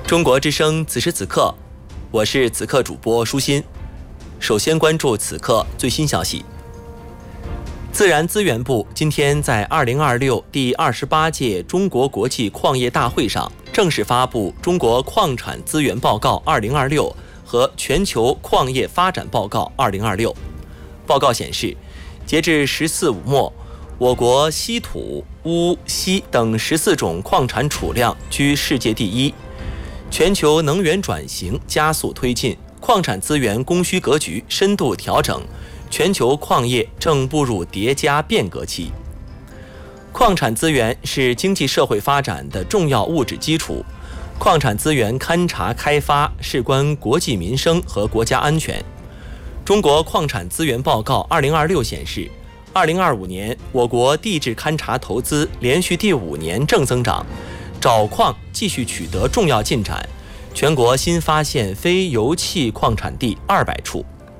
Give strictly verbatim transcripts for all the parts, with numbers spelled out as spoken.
中国之声此时此刻，我是此刻主播舒心。首先关注此刻最新消息。自然资源部今天在二零二六第二十八届中国国际矿业大会上正式发布《中国矿产资源报告二零二六》和《全球矿业发展报告二零二六》。报告显示，截至“十四五”末，我国稀土、钨、锡等十四种矿产储量居世界第一。全球能源转型加速推进，矿产资源供需格局深度调整，全球矿业正步入叠加变革期。矿产资源是经济社会发展的重要物质基础，矿产资源勘察开发事关国计民生和国家安全。中国矿产资源报告二零二六显示，二零二五年我国地质勘察投资连续第五年正增长，找矿继续取得重要进展，全国新发现非油气矿产地二百处。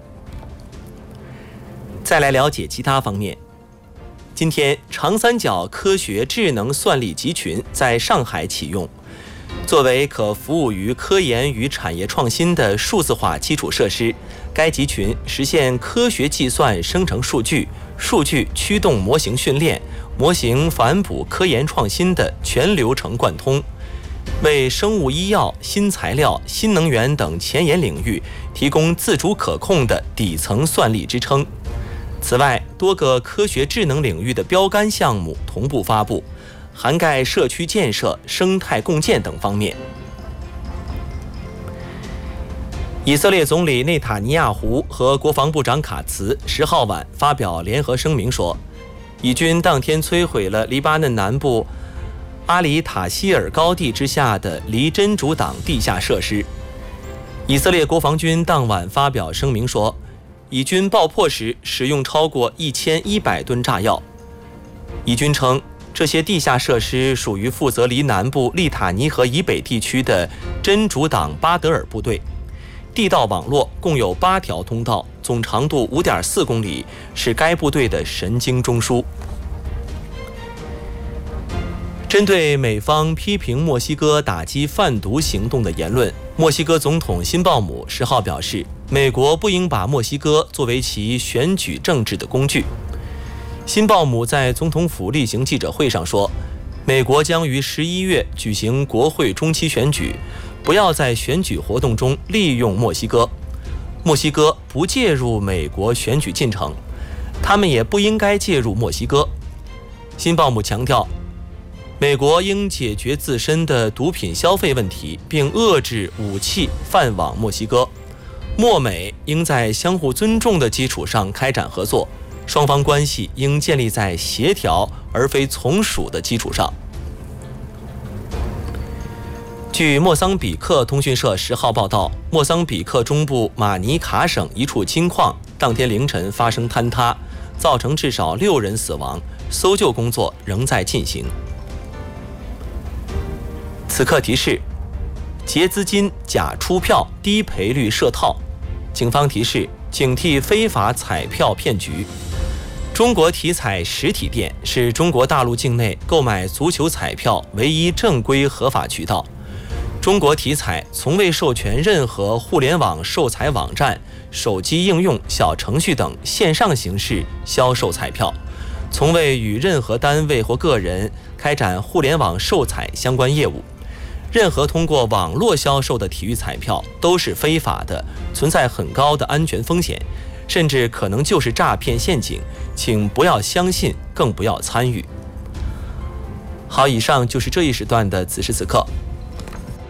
再来了解其他方面。今天，长三角科学智能算力集群在上海启用，作为可服务于科研与产业创新的数字化基础设施，该集群实现科学计算生成数据、数据驱动模型训练、模型反哺科研创新的全流程贯通，为生物医药、新材料、新能源等前沿领域提供自主可控的底层算力支撑。此外，多个科学智能领域的标杆项目同步发布，涵盖社区建设、生态共建等方面。以色列总理内塔尼亚胡和国防部长卡茨十号晚发表联合声明说，以军当天摧毁了黎巴嫩南部阿里塔希尔高地之下的离真主党地下设施。以色列国防军当晚发表声明说，以军爆破时使用超过一千一百吨炸药。以军称，这些地下设施属于负责离南部利塔尼河以北地区的真主党巴德尔部队。地道网络共有八条通道，总长度 五点四公里，是该部队的神经中枢。针对美方批评墨西哥打击贩毒行动的言论，墨西哥总统辛鲍姆十号表示，美国不应把墨西哥作为其选举政治的工具。辛鲍姆在总统府例行记者会上说，美国将于十一月举行国会中期选举，不要在选举活动中利用墨西哥。墨西哥不介入美国选举进程，他们也不应该介入墨西哥。辛鲍姆强调，美国应解决自身的毒品消费问题，并遏制武器贩往墨西哥。墨美应在相互尊重的基础上开展合作，双方关系应建立在协调而非从属的基础上。据莫桑比克通讯社十号报道，莫桑比克中部马尼卡省一处金矿当天凌晨发生坍塌，造成至少六人死亡，搜救工作仍在进行。此刻提示：劫资金、假出票、低赔率设套。警方提示：警惕非法彩票骗局。中国体彩实体店是中国大陆境内购买足球彩票唯一正规合法渠道。中国体彩从未授权任何互联网售彩网站、手机应用、小程序等线上形式销售彩票，从未与任何单位或个人开展互联网售彩相关业务。任何通过网络销售的体育彩票都是非法的，存在很高的安全风险，甚至可能就是诈骗陷阱，请不要相信，更不要参与。好，以上就是这一时段的此时此刻。